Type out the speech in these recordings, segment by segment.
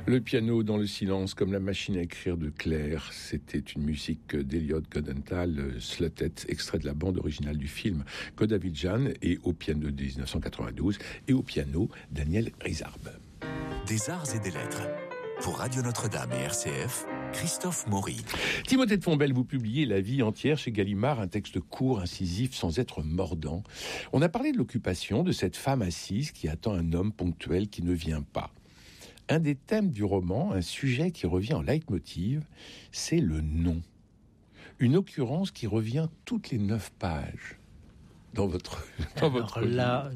Le piano dans le silence, comme la machine à écrire de Claire. C'était une musique d'Elliot Goldenthal, Slutted, extrait de la bande originale du film Godavidjan, et au piano de 1992, et au piano Daniel Rizarbe. Des arts et des lettres. Pour Radio Notre-Dame et RCF, Christophe Maury. Timothée de Fontbelle, vous publiez La vie entière chez Gallimard, un texte court, incisif, sans être mordant. On a parlé de l'occupation de cette femme assise qui attend un homme ponctuel qui ne vient pas. Un des thèmes du roman, un sujet qui revient en leitmotiv, c'est le nom. Une occurrence qui revient toutes les 9 pages dans votre là,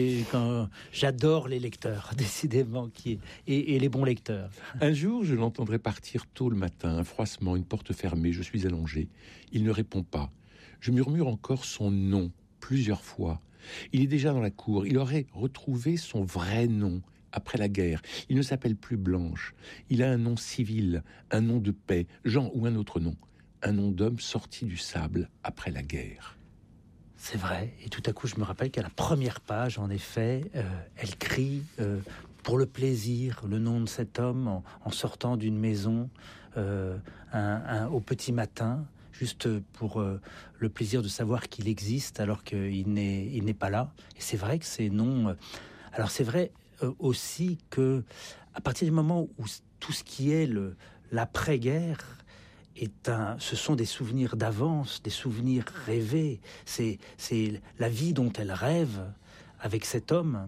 j'adore les lecteurs, décidément, et les bons lecteurs. Un jour, je l'entendrai partir tôt le matin, un froissement, une porte fermée, je suis allongé. Il ne répond pas. Je murmure encore son nom, plusieurs fois. Il est déjà dans la cour, il aurait retrouvé son vrai nom. Après la guerre, il ne s'appelle plus Blanche. Il a un nom civil, un nom de paix, Jean ou un autre nom. Un nom d'homme sorti du sable après la guerre. C'est vrai. Et tout à coup, je me rappelle qu'à la première page, en effet, elle crie pour le plaisir, le nom de cet homme en sortant d'une maison au petit matin, juste pour le plaisir de savoir qu'il existe alors qu'il n'est pas là. Et c'est vrai que ces noms... alors c'est vrai... aussi que à partir du moment où tout ce qui est l'après-guerre ce sont des souvenirs d'avance, des souvenirs rêvés. C'est la vie dont elle rêve avec cet homme.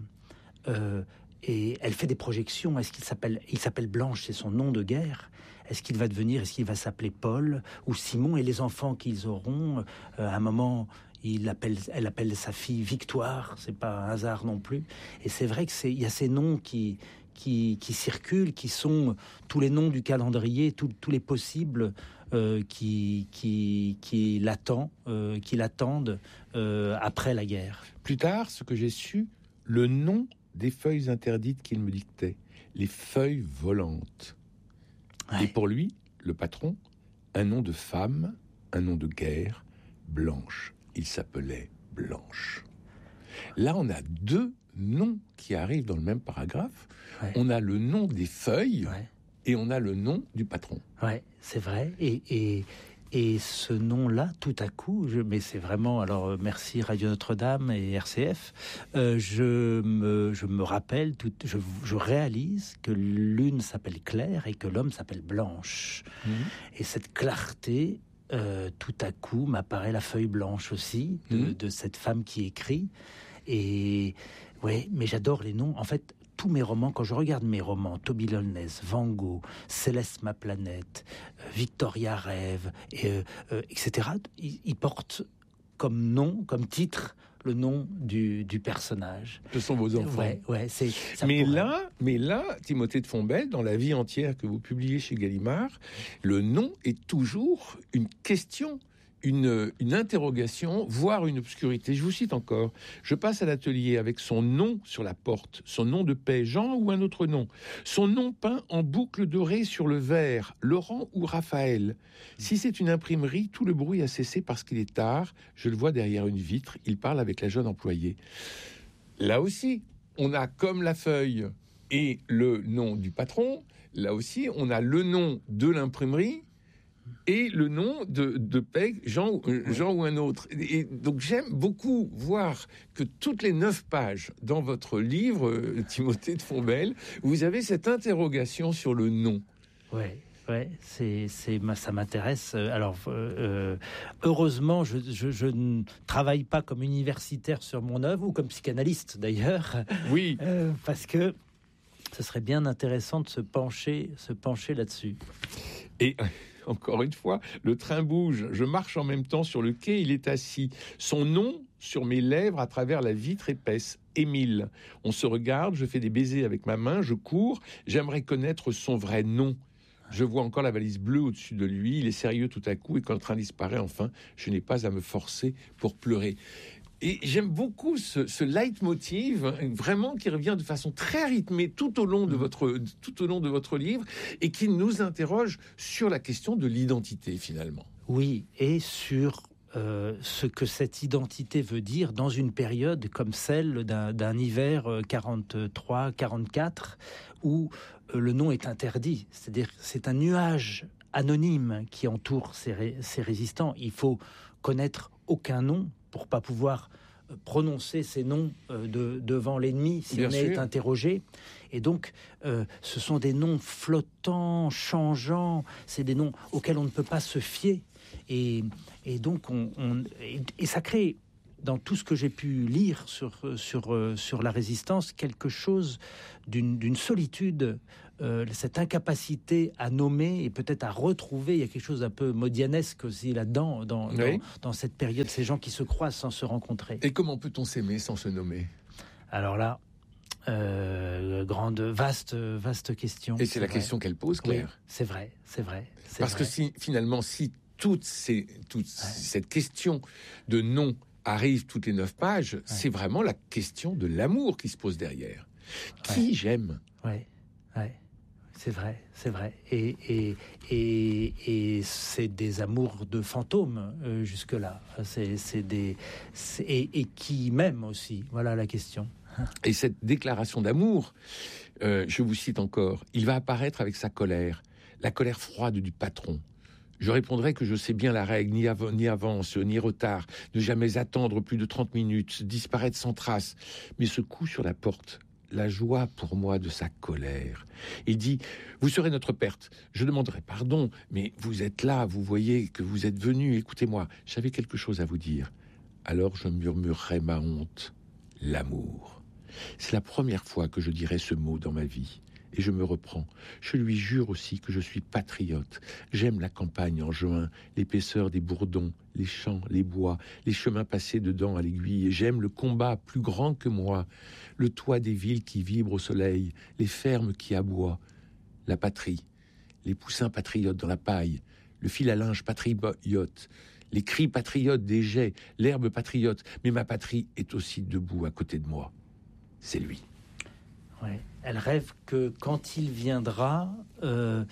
Et elle fait des projections. Il s'appelle Blanche, c'est son nom de guerre. Est-ce qu'il va s'appeler Paul ou Simon? Et les enfants qu'ils auront, à un moment, elle appelle sa fille Victoire. C'est pas un hasard non plus. Et c'est vrai il y a ces noms qui circulent, qui sont tous les noms du calendrier, tous les possibles qui l'attendent après la guerre. Plus tard, ce que j'ai su, le nom des feuilles interdites qu'il me dictait, les feuilles volantes. Ouais. Et pour lui, le patron, un nom de femme, un nom de guerre, Blanche. Il s'appelait Blanche. Là, on a 2 noms qui arrivent dans le même paragraphe. Ouais. On a le nom des feuilles, ouais, et on a le nom du patron. Ouais, c'est vrai. Et ce nom-là, tout à coup, mais c'est vraiment... Alors, merci Radio Notre-Dame et RCF. Je me rappelle, je réalise que l'une s'appelle Claire et que l'homme s'appelle Blanche. Mmh. Et cette clarté, tout à coup, m'apparaît la feuille blanche aussi, de cette femme qui écrit. Et ouais, mais j'adore les noms. En fait, tous mes romans, quand je regarde mes romans, Toby Lolnez, Van Gogh, Céleste ma planète, Victoria rêve, etc., ils portent comme nom, comme titre, le nom du personnage. Ce sont vos enfants. Ouais, c'est. Mais là, Timothée de Fontbelle, dans La vie entière que vous publiez chez Gallimard, le nom est toujours une question. Une interrogation, voire une obscurité. Je vous cite encore. Je passe à l'atelier avec son nom sur la porte, son nom de paix, Jean ou un autre nom, son nom peint en boucle dorée sur le verre, Laurent ou Raphaël. Si c'est une imprimerie, tout le bruit a cessé parce qu'il est tard. Je le vois derrière une vitre, il parle avec la jeune employée. Là aussi, on a comme la feuille et le nom du patron, là aussi, on a le nom de l'imprimerie et le nom de Peg, Jean ou un autre. Et donc j'aime beaucoup voir que toutes les 9 pages dans votre livre, Timothée de Fontbelle, vous avez cette interrogation sur le nom. Ouais, ça m'intéresse. Alors, heureusement, je ne travaille pas comme universitaire sur mon œuvre, ou comme psychanalyste d'ailleurs. Oui. Parce que ce serait bien intéressant de se pencher là-dessus. Et encore une fois, le train bouge, je marche en même temps sur le quai, il est assis. Son nom sur mes lèvres à travers la vitre épaisse, Émile. On se regarde, je fais des baisers avec ma main, je cours, j'aimerais connaître son vrai nom. Je vois encore la valise bleue au-dessus de lui, il est sérieux tout à coup, et quand le train disparaît enfin, je n'ai pas à me forcer pour pleurer. Et j'aime beaucoup ce leitmotiv, vraiment, qui revient de façon très rythmée tout au long de votre livre, et qui nous interroge sur la question de l'identité, finalement. Oui, et sur ce que cette identité veut dire dans une période comme celle d'un hiver 43-44 où le nom est interdit. C'est-à-dire c'est un nuage anonyme qui entoure ces résistants. Il faut connaître aucun nom pour pas pouvoir prononcer ces noms devant l'ennemi si Bien on sûr. est interrogé. Et donc, ce sont des noms flottants, changeants, c'est des noms auxquels on ne peut pas se fier. Et donc, et ça crée, dans tout ce que j'ai pu lire sur la résistance, quelque chose d'une solitude, cette incapacité à nommer et peut-être à retrouver. Il y a quelque chose d'un peu modianesque aussi là-dedans, dans cette période, ces gens qui se croisent sans se rencontrer. Et comment peut-on s'aimer sans se nommer ? Alors là, vaste question. Et c'est la question qu'elle pose, Claire. Oui, c'est vrai. Parce que finalement, si toute cette question de nom arrive toutes les 9 pages, c'est vraiment la question de l'amour qui se pose derrière. Qui j'aime ? Ouais. C'est vrai. Et c'est des amours de fantômes jusque-là. Et qui m'aime aussi. Voilà la question. Et cette déclaration d'amour, je vous cite encore, il va apparaître avec sa colère, la colère froide du patron. Je répondrai que je sais bien la règle, ni avance, ni retard, ne jamais attendre plus de 30 minutes, disparaître sans trace. Mais ce coup sur la porte, la joie pour moi de sa colère. Il dit, vous serez notre perte. Je demanderai pardon, mais vous êtes là, vous voyez que vous êtes venu, écoutez-moi, j'avais quelque chose à vous dire. Alors je murmurerai ma honte, l'amour. C'est la première fois que je dirai ce mot dans ma vie. Et je me reprends. Je lui jure aussi que je suis patriote. J'aime la campagne en juin, l'épaisseur des bourdons, les champs, les bois, les chemins passés dedans à l'aiguille. Et j'aime le combat plus grand que moi, le toit des villes qui vibrent au soleil, les fermes qui aboient, la patrie, les poussins patriotes dans la paille, le fil à linge patriote, les cris patriotes des jets, l'herbe patriote. Mais ma patrie est aussi debout à côté de moi. C'est lui. Ouais. Elle rêve que quand il viendra, ça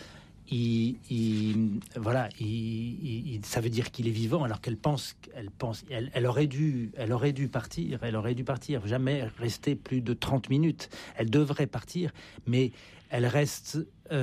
veut dire qu'il est vivant, alors elle aurait dû partir, jamais rester plus de 30 minutes. Elle devrait partir, mais elle reste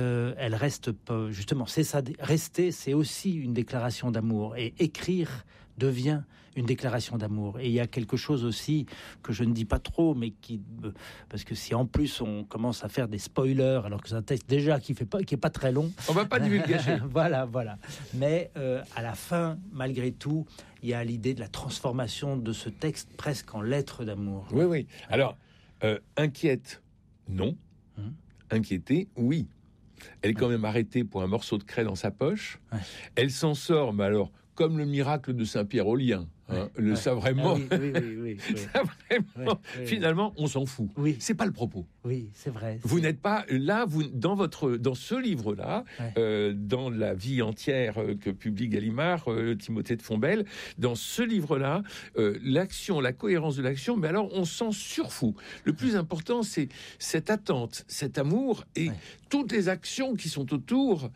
pas, justement. C'est ça, rester, c'est aussi une déclaration d'amour, et écrire devient une déclaration d'amour. Et il y a quelque chose aussi que je ne dis pas trop, mais parce que si en plus on commence à faire des spoilers, alors que c'est un texte déjà qui est pas très long, on va pas divulgacher. voilà. Mais à la fin, malgré tout, il y a l'idée de la transformation de ce texte presque en lettre d'amour. Oui. Alors, inquiète, non. Inquiétée, oui. Elle est quand même arrêtée pour un morceau de craie dans sa poche. Ouais. Elle s'en sort, mais alors, comme le miracle de Saint-Pierre au lien. Ça vraiment, ça vraiment finalement, on s'en fout. Oui. C'est pas le propos. Oui, c'est vrai. Vous n'êtes pas là, dans ce livre-là, dans La vie entière que publie Gallimard, Timothée de Fontbelle, dans ce livre-là, l'action, la cohérence de l'action, mais alors on s'en surfout. Le plus important, c'est cette attente, cet amour et toutes les actions qui sont autour,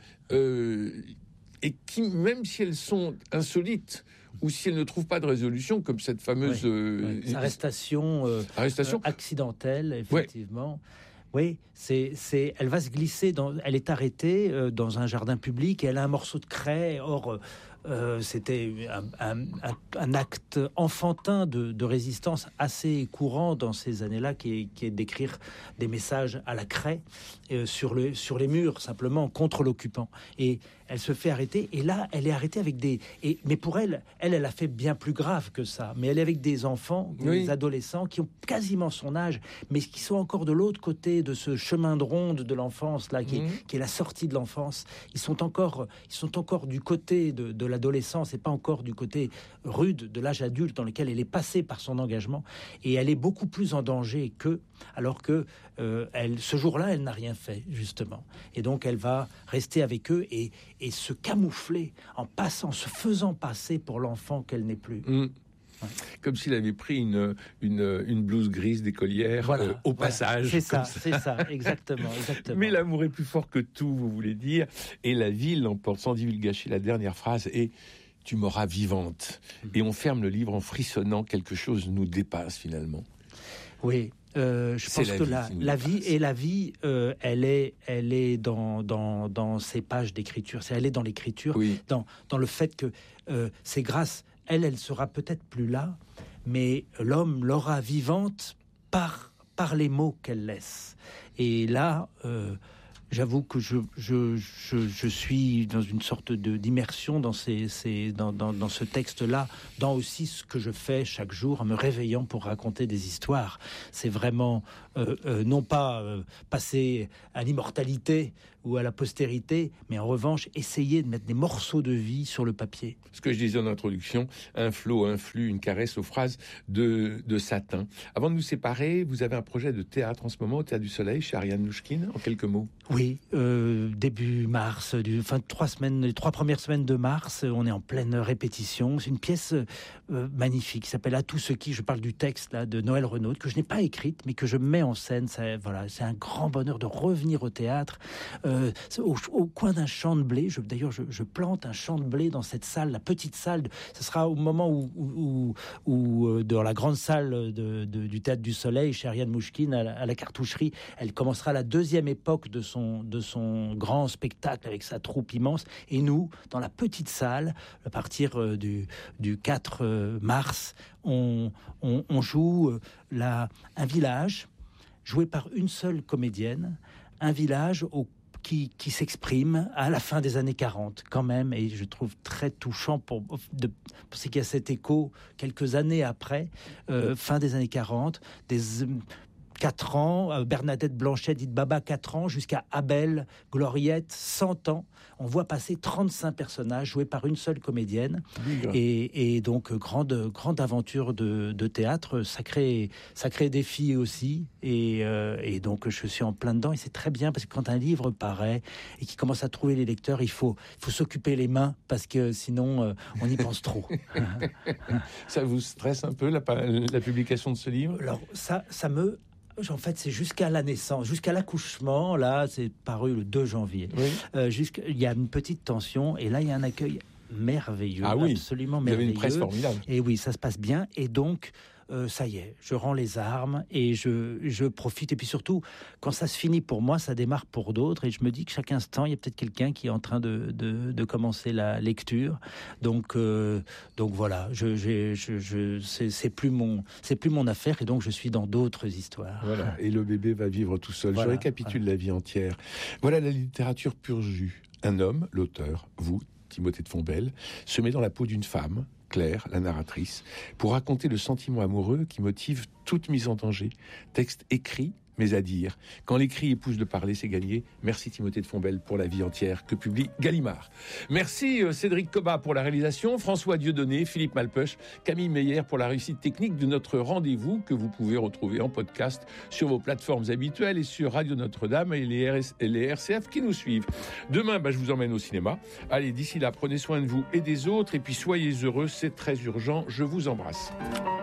et qui, même si elles sont insolites, ou si elles ne trouvent pas de résolution, comme cette fameuse arrestation accidentelle, effectivement. Oui, elle va se glisser elle est arrêtée dans un jardin public et elle a un morceau de craie. Or, c'était un acte enfantin de résistance assez courant dans ces années-là, qui est d'écrire des messages à la craie sur les murs, simplement contre l'occupant. Et elle se fait arrêter, et là, elle est arrêtée avec mais pour elle a fait bien plus grave que ça. Mais elle est avec des enfants, des adolescents qui ont quasiment son âge, mais qui sont encore de l'autre côté de ce chemin de ronde de l'enfance là, qui est la sortie de l'enfance. Ils sont encore du côté de l'adolescence et pas encore du côté rude de l'âge adulte dans lequel elle est passée par son engagement, et elle est beaucoup plus en danger qu'eux, alors que ce jour-là, elle n'a rien fait, justement. Et donc, elle va rester avec eux et se camoufler se faisant passer pour l'enfant qu'elle n'est plus. Comme s'il avait pris une blouse grise d'écolière au passage. C'est ça, exactement. Mais l'amour est plus fort que tout, vous voulez dire. Et la ville l'emporte, sans divulgacher la dernière phrase, et Tu m'auras vivante. Et on ferme le livre en frissonnant, quelque chose nous dépasse finalement. Oui. Je pense que la vie, elle est dans ces pages d'écriture. Elle est dans l'écriture, oui. dans le fait que c'est grâce. Elle sera peut-être plus là, mais l'homme l'aura vivante par les mots qu'elle laisse. Et là, j'avoue que je suis dans une sorte d'immersion dans ce texte-là, dans aussi ce que je fais chaque jour en me réveillant pour raconter des histoires. C'est vraiment non pas passer à l'immortalité ou à la postérité, mais en revanche essayer de mettre des morceaux de vie sur le papier. Ce que je disais en introduction, un flot, un flux, une caresse aux phrases de satin. Avant de nous séparer, vous avez un projet de théâtre en ce moment au Théâtre du Soleil chez Ariane Nouchkine, en quelques mots. Oui, début mars, les 3 premières semaines de mars, on est en pleine répétition. C'est une pièce magnifique qui s'appelle « À tous ceux qui », je parle du texte là, de Noël Renaud, que je n'ai pas écrite, mais que je mets en scène. C'est un grand bonheur de revenir au théâtre. Au coin d'un champ de blé, je plante un champ de blé dans cette salle, la petite salle. Ce sera au moment où dans la grande salle du Théâtre du Soleil, chez Ariane Nouchkine, à la cartoucherie, elle commencera la deuxième époque de son grand spectacle avec sa troupe immense. Et nous, dans la petite salle, à partir du 4 mars, on joue un village joué par une seule comédienne, un village qui s'exprime à la fin des années 40 quand même, et je trouve très touchant pour ce qu'il y a cet écho quelques années après, fin des années 40, des 4 ans, Bernadette Blanchet, dite Baba, 4 ans, jusqu'à Abel, Gloriette, 100 ans. On voit passer 35 personnages joués par une seule comédienne. Et donc, grande aventure de théâtre, sacré défi aussi. Et donc, je suis en plein dedans. Et c'est très bien, parce que quand un livre paraît et qu'il commence à trouver les lecteurs, il faut s'occuper les mains, parce que sinon, on y pense trop. Ça vous stresse un peu, la publication de ce livre ? Alors, ça me... En fait, c'est jusqu'à la naissance, jusqu'à l'accouchement. Là, c'est paru le 2 janvier. Oui. Il y a une petite tension, et là, il y a un accueil merveilleux, absolument merveilleux. Vous avez une presse formidable. Et oui, ça se passe bien. Et donc, ça y est, je rends les armes et je profite. Et puis surtout, quand ça se finit pour moi, ça démarre pour d'autres. Et je me dis que chaque instant, il y a peut-être quelqu'un qui est en train de commencer la lecture. Donc voilà, c'est plus mon affaire, et donc je suis dans d'autres histoires. Voilà. Et le bébé va vivre tout seul. Voilà, je récapitule la vie entière. Voilà la littérature pur jus. Un homme, l'auteur, vous, Timothée de Fontbelle, se met dans la peau d'une femme, Claire, la narratrice, pour raconter le sentiment amoureux qui motive toute mise en danger. Texte écrit, mais à dire. Quand l'écrit épouse le parler, c'est gagné. Merci Timothée de Fontbelle pour La vie entière que publie Gallimard. Merci Cédric Cobat pour la réalisation, François Dieudonné, Philippe Malpeuch, Camille Meyer pour la réussite technique de notre rendez-vous que vous pouvez retrouver en podcast sur vos plateformes habituelles et sur Radio Notre-Dame et les RCF qui nous suivent. Demain, je vous emmène au cinéma. Allez, d'ici là, prenez soin de vous et des autres, et puis soyez heureux, c'est très urgent. Je vous embrasse.